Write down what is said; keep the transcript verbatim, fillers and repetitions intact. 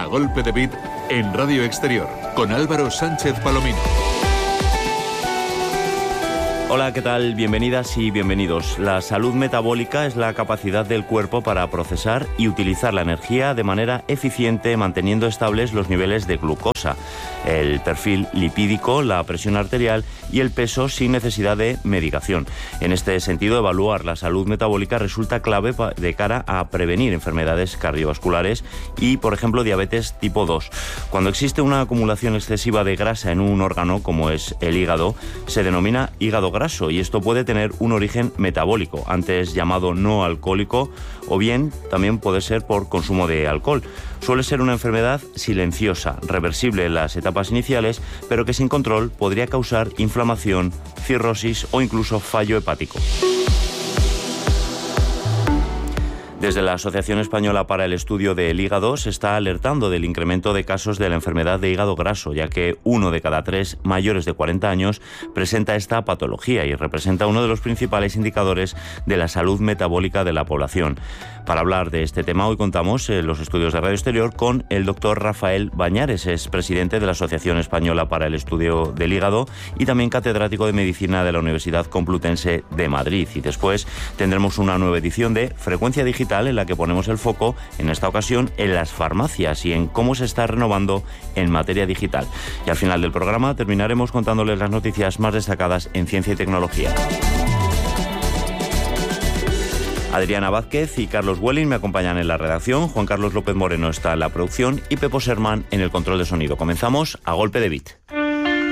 Golpe de Beat en Radio Exterior, con Álvaro Sánchez Palomino. Hola, ¿qué tal? Bienvenidas y bienvenidos. La salud metabólica es la capacidad del cuerpo para procesar y utilizar la energía de manera eficiente, manteniendo estables los niveles de glucosa, el perfil lipídico, la presión arterial y el peso sin necesidad de medicación. En este sentido, evaluar la salud metabólica resulta clave de cara a prevenir enfermedades cardiovasculares y, por ejemplo, diabetes tipo dos. Cuando existe una acumulación excesiva de grasa en un órgano, como es el hígado, se denomina hígado graso, y esto puede tener un origen metabólico, antes llamado no alcohólico, o bien también puede ser por consumo de alcohol. Suele ser una enfermedad silenciosa, reversible en las etapas iniciales, pero que sin control podría causar inflamación, cirrosis o incluso fallo hepático. Desde la Asociación Española para el Estudio del Hígado se está alertando del incremento de casos de la enfermedad de hígado graso, ya que uno de cada tres mayores de cuarenta años presenta esta patología y representa uno de los principales indicadores de la salud metabólica de la población. Para hablar de este tema, hoy contamos en los estudios de Radio Exterior con el doctor Rafael Bañares, es presidente de la Asociación Española para el Estudio del Hígado y también catedrático de Medicina de la Universidad Complutense de Madrid. Y después tendremos una nueva edición de Frecuencia Digital, en la que ponemos el foco, en esta ocasión, en las farmacias y en cómo se está renovando en materia digital. Y al final del programa terminaremos contándoles las noticias más destacadas en ciencia y tecnología. Adriana Vázquez y Carlos Welling me acompañan en la redacción, Juan Carlos López Moreno está en la producción y Pepo Sermán en el control de sonido. Comenzamos a golpe de beat.